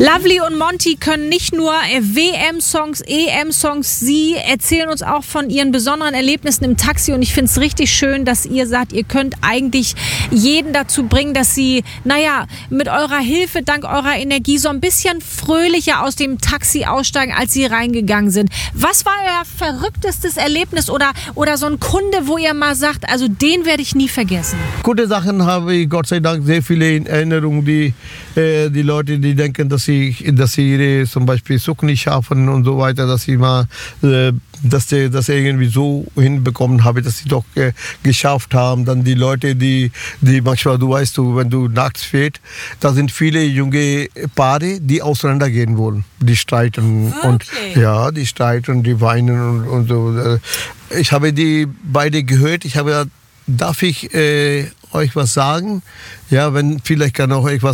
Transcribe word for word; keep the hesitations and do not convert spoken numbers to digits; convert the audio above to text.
Lovely und Monty können nicht nur W M-Songs, E M-Songs, sie erzählen uns auch von ihren besonderen Erlebnissen im Taxi und ich finde es richtig schön, dass ihr sagt, ihr könnt eigentlich jeden dazu bringen, dass sie, naja, mit eurer Hilfe, dank eurer Energie so ein bisschen fröhlicher aus dem Taxi aussteigen, als sie reingegangen sind. Was war euer verrücktestes Erlebnis oder, oder so ein Kunde, wo ihr mal sagt, also den werde ich nie vergessen? Gute Sachen habe ich, Gott sei Dank, sehr viele in Erinnerung, die, äh, die Leute, die denken, dass sie, dass sie ihre zum Beispiel Zug nicht schaffen und so weiter, dass sie mal, äh, dass sie das irgendwie so hinbekommen haben, dass sie doch äh, geschafft haben. Dann die Leute, die, die manchmal, du weißt du, wenn du nachts fährst, da sind viele junge Paare, die auseinandergehen wollen, die streiten. Wirklich? Und ja, die streiten und die weinen und, und so. Ich habe die beide gehört, ich habe, darf ich äh, euch was sagen? Ja, wenn, vielleicht kann auch euch was